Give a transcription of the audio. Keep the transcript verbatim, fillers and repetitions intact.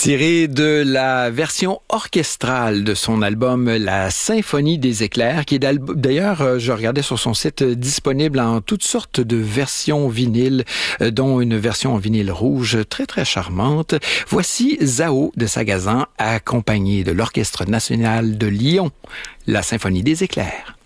Tiré de la version orchestrale de son album La Symphonie des éclairs, qui est d'ailleurs, je regardais sur son site, disponible en toutes sortes de versions vinyles, dont une version en vinyle rouge très très charmante. Voici Zao de Sagazan, accompagné de l'Orchestre national de Lyon, La Symphonie des éclairs.